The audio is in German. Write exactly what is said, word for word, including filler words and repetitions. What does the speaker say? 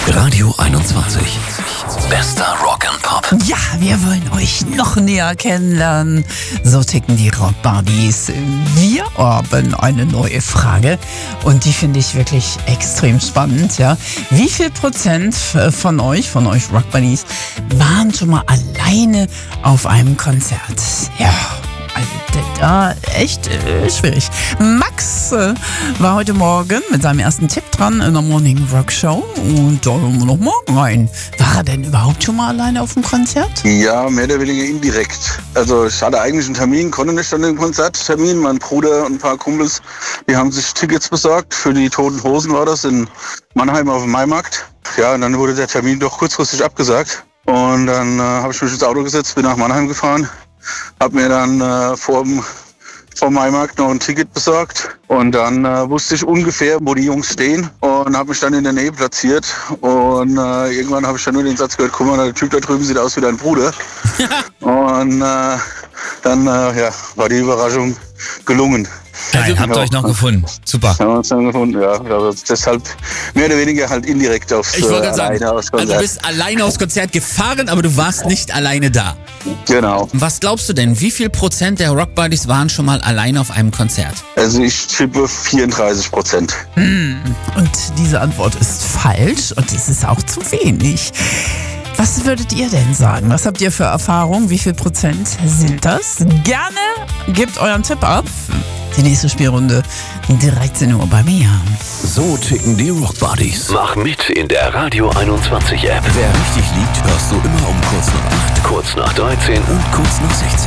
Radio einundzwanzig. Bester Rock and Pop. Ja, wir wollen euch noch näher kennenlernen. So ticken die Rock Buddies. Wir haben eine neue Frage und die finde ich wirklich extrem spannend. Ja, wie viel Prozent von euch, von euch Rock Buddies, waren schon mal alleine auf einem Konzert? Ja. Da echt äh, schwierig. Max äh, war heute Morgen mit seinem ersten Tipp dran in der Morning Rock Show und da hören wir noch morgen rein. War er denn überhaupt schon mal alleine auf dem Konzert? Ja, mehr oder weniger indirekt. Also ich hatte eigentlich einen Termin, konnte nicht an den Konzerttermin. Mein Bruder und ein paar Kumpels, die haben sich Tickets besorgt. Für die Toten Hosen war das in Mannheim auf dem Maimarkt. Ja, und dann wurde der Termin doch kurzfristig abgesagt. Und dann äh, habe ich mich ins Auto gesetzt, bin nach Mannheim gefahren. Hab mir dann äh, vorm, vom Maimarkt noch ein Ticket besorgt und dann äh, wusste ich ungefähr, wo die Jungs stehen und habe mich dann in der Nähe platziert und äh, irgendwann habe ich dann nur den Satz gehört, guck mal, der Typ da drüben sieht aus wie dein Bruder. und äh, dann äh, ja, war die Überraschung gelungen. Also habt ihr euch noch gefunden. Super. Haben wir uns dann gefunden, ja. Aber deshalb mehr oder weniger halt indirekt aufs Ich wollte äh, gerade sagen, aufs Konzert. also du bist alleine aufs Konzert gefahren, aber du warst nicht alleine da. Genau. Was glaubst du denn, wie viel Prozent der Rock Buddies waren schon mal alleine auf einem Konzert? Also ich tippe vierunddreißig Prozent. Und diese Antwort ist falsch und es ist auch zu wenig. Was würdet ihr denn sagen? Was habt ihr für Erfahrungen? Wie viel Prozent sind das? Gerne gebt euren Tipp ab. Die nächste Spielrunde dreizehn Uhr bei mir. So ticken die Rock Buddies. Mach mit in der Radio einundzwanzig App. Wer richtig liegt, hörst du immer um kurz nach acht, kurz nach dreizehn und kurz nach sechzehn.